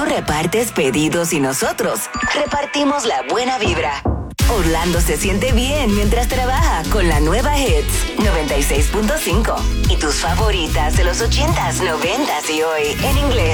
repartes pedidos y nosotros repartimos la buena vibra. Orlando se siente bien mientras trabaja con la nueva Hits 96.5 y tus favoritas de los 80s, 90s y hoy en inglés.